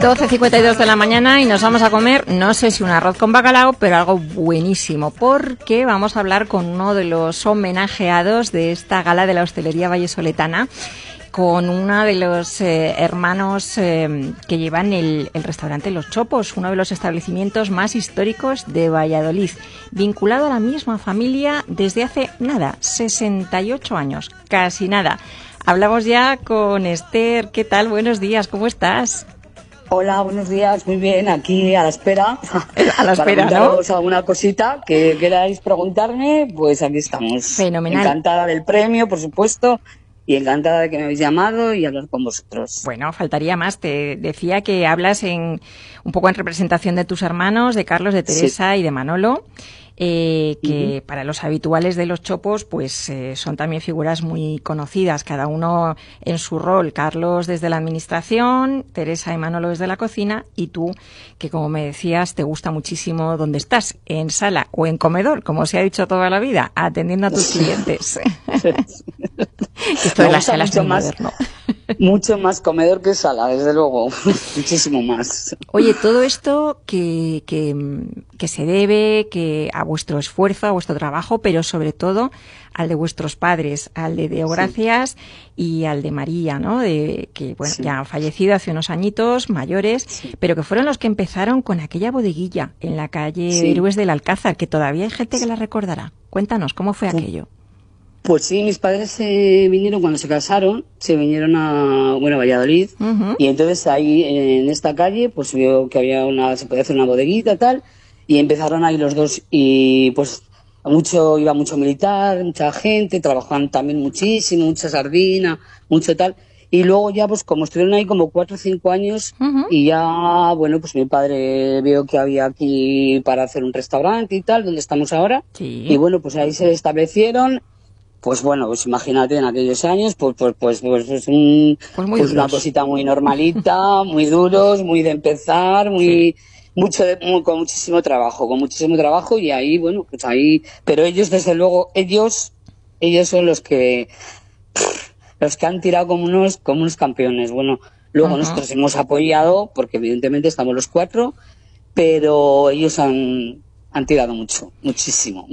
12:52 de la mañana y nos vamos a comer, no sé si un arroz con bacalao, pero algo buenísimo, porque vamos a hablar con uno de los homenajeados de esta gala de la hostelería vallesoletana, con uno de los hermanos que llevan el restaurante Los Chopos, uno de los establecimientos más históricos de Valladolid, vinculado a la misma familia desde hace nada, 68 años, casi nada. Hablamos ya con Esther. ¿Qué tal? Buenos días, ¿cómo estás? Hola, buenos días, muy bien, aquí a la espera. A la espera, para ¿no? alguna cosita que queráis preguntarme, pues aquí estamos. Fenomenal. Encantada del premio, por supuesto, y encantada de que me habéis llamado y hablar con vosotros. Bueno, faltaría más. Te decía que hablas un poco en representación de tus hermanos, de Carlos, de Teresa y de Manolo. Que para los habituales de Los Chopos pues son también figuras muy conocidas, cada uno en su rol. Carlos desde la administración, Teresa y Manolo desde la cocina, y tú, que como me decías, te gusta muchísimo donde estás, en sala o en comedor, como se ha dicho toda la vida, atendiendo a tus clientes. Esto de la sala es muy moderno. Mucho más comedor que sala, desde luego, muchísimo más. Oye, todo esto que se debe a vuestro esfuerzo, a vuestro trabajo, pero sobre todo al de vuestros padres, al de Deogracias y al de María, ¿no? Que bueno, ya han fallecido hace unos añitos, mayores, pero que fueron los que empezaron con aquella bodeguilla en la calle Héroes del Alcázar, que todavía hay gente que la recordará. Cuéntanos, ¿cómo fue aquello? Pues sí, mis padres se vinieron cuando se casaron, se vinieron a Valladolid, y entonces ahí en esta calle pues vio que se podía hacer una bodeguita tal, y empezaron ahí los dos, y pues iba mucho militar, mucha gente, trabajaban también muchísimo, mucha sardina, mucho tal, y luego ya pues como estuvieron ahí como 4 o 5 años, y ya bueno pues mi padre vio que había aquí para hacer un restaurante y tal, donde estamos ahora, y bueno pues ahí se establecieron. Pues bueno, pues imagínate en aquellos años, pues una cosita muy normalita, muy duros, muy de empezar, con muchísimo trabajo, y ahí, bueno, pues ahí, pero ellos desde luego, ellos son los que han tirado como unos campeones. Bueno, luego nosotros hemos apoyado, porque evidentemente estamos los 4, pero ellos han tirado muchísimo.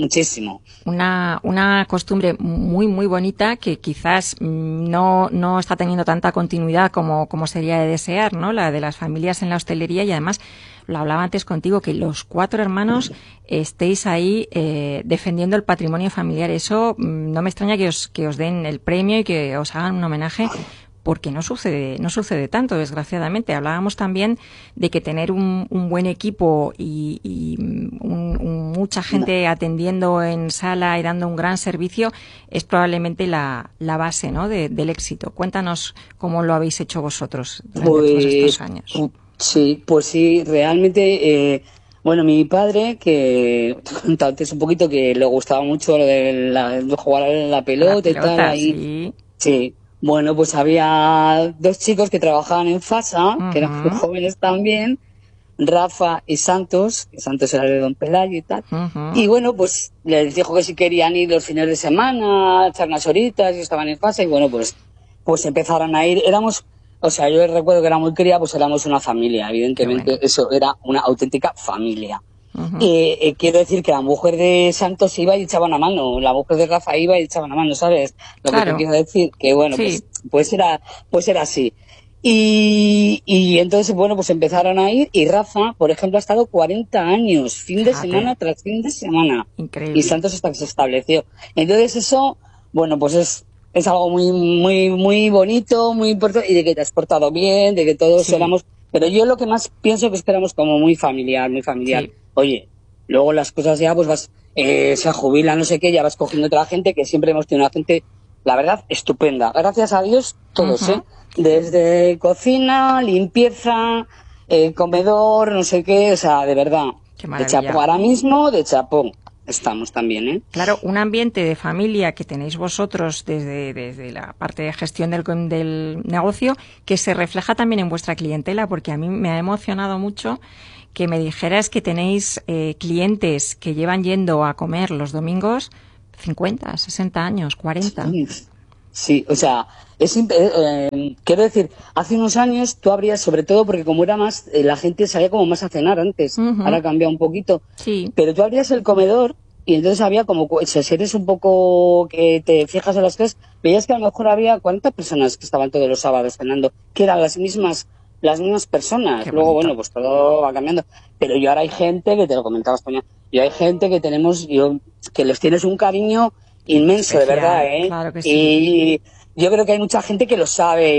Una costumbre muy, muy bonita que quizás no está teniendo tanta continuidad como sería de desear, ¿no? La de las familias en la hostelería, y además, lo hablaba antes contigo, que los 4 hermanos estéis ahí defendiendo el patrimonio familiar. Eso no me extraña que os den el premio y que os hagan un homenaje, porque no sucede tanto, desgraciadamente. Hablábamos también de que tener un buen equipo y mucha gente atendiendo en sala y dando un gran servicio es probablemente la base, ¿no? del éxito. Cuéntanos cómo lo habéis hecho vosotros durante todos estos años. Pues sí, realmente, mi padre, que antes un poquito, que le gustaba mucho lo de jugar a la pelota y tal, ahí, sí. Bueno, pues había 2 chicos que trabajaban en FASA, que eran muy jóvenes también, Rafa y Santos, que Santos era de Don Pelayo y tal. Y bueno, pues les dijo que si querían ir los fines de semana, echar unas horitas, y estaban en FASA, y bueno, pues empezaron a ir. Yo recuerdo que era muy cría, pues éramos una familia, evidentemente, eso era una auténtica familia. Quiero decir que la mujer de Santos iba y echaba una mano, la mujer de Rafa iba y echaba una mano, ¿sabes? Lo que te quiero decir, que bueno, pues era así. Y entonces, bueno, pues empezaron a ir, y Rafa, por ejemplo, ha estado 40 años, fin de semana tras fin de semana. Increíble. Y Santos hasta que se estableció. Entonces eso, bueno, pues es algo muy, muy, muy bonito, muy importante, y de que te has portado bien, de que todos éramos. Pero yo lo que más pienso que éramos como muy familiar. Sí. Oye, luego las cosas ya pues se jubilan, no sé qué, ya vas cogiendo otra gente, que siempre hemos tenido una gente, la verdad, estupenda. Gracias a Dios, todos, desde cocina, limpieza, comedor, no sé qué, o sea, de verdad. Qué maravilla. De chapó ahora mismo, de chapó. Estamos también, ¿eh? Claro, un ambiente de familia que tenéis vosotros desde la parte de gestión del negocio, que se refleja también en vuestra clientela, porque a mí me ha emocionado mucho que me dijeras que tenéis clientes que llevan yendo a comer los domingos 50, 60 años, 40. Sí, o sea, quiero decir, hace unos años tú abrías, sobre todo porque como era más, la gente salía como más a cenar antes, ahora ha cambiado un poquito, sí. Pero tú abrías el comedor y entonces había como, si eres un poco que te fijas en las cosas, veías que a lo mejor había 40 personas que estaban todos los sábados cenando, que eran las mismas personas. Qué Luego, bonito. bueno, pues todo va cambiando. Pero yo ahora hay gente, que te lo comentabas, Toña, yo hay gente que que les tienes un cariño inmenso, Especial, de verdad, ¿eh? claro que sí. Y yo creo que hay mucha gente que lo sabe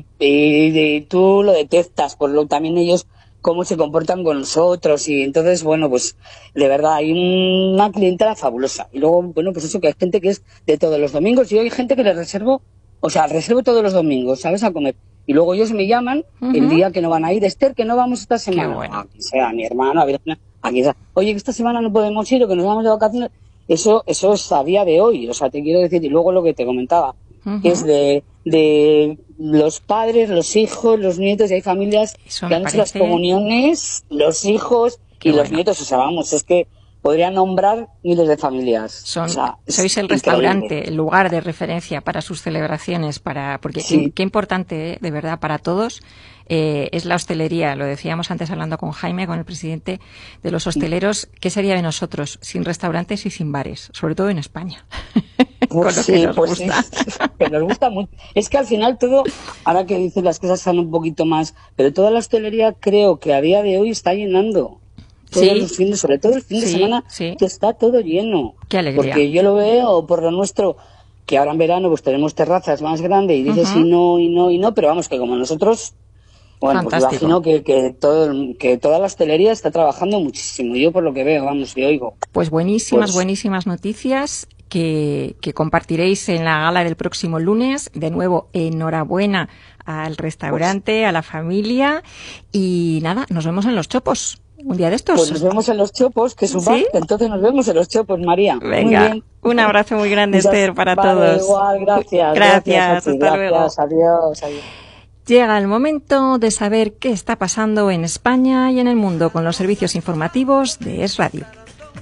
y tú lo detectas, también ellos cómo se comportan con nosotros y entonces, bueno, pues de verdad hay una clientela fabulosa. Y luego, bueno, pues eso, que hay gente que es de todos los domingos y hay gente que le reservo, o sea, reservo todos los domingos, ¿sabes? A comer. Y luego ellos me llaman el día que no van a ir, Esther, que no vamos esta semana. Qué bueno. A quien sea, a mi hermano, a Virginia, a quien sea. Oye, que esta semana no podemos ir o que nos vamos de vacaciones. Eso es a día de hoy, o sea, te quiero decir, y luego lo que te comentaba, que es de los padres, los hijos, los nietos, y hay familias que han hecho las comuniones, los hijos y los nietos, o sea, vamos, es que podría nombrar miles de familias. Sois el restaurante, el lugar de referencia para sus celebraciones, porque sí. qué importante, de verdad, para todos es la hostelería. Lo decíamos antes hablando con Jaime, con el presidente de los hosteleros. ¿Qué sería de nosotros sin restaurantes y sin bares? Sobre todo en España. Pues sí, que nos gusta mucho. Es que al final todo, ahora que dices las cosas están un poquito más, pero toda la hostelería creo que a día de hoy está llenando. Todos los fines, sobre todo el fin de semana, que está todo lleno. Qué alegría. Porque yo lo veo por lo nuestro, que ahora en verano pues tenemos terrazas más grandes y dices y no, pero vamos, que como nosotros, bueno, pues imagino que toda la hostelería está trabajando muchísimo. Yo por lo que veo, vamos, y oigo. Pues buenísimas noticias que compartiréis en la gala del próximo lunes. De nuevo, enhorabuena al restaurante, a la familia y nada, nos vemos en Los Chopos. Un día de estos. Pues nos vemos en Los Chopos, que es un bar, entonces nos vemos en Los Chopos, María. Venga, muy bien. Un abrazo muy grande, Esther, para todos. Igual, gracias. Gracias, hasta luego. Adiós. Llega el momento de saber qué está pasando en España y en el mundo con los servicios informativos de Es Radio.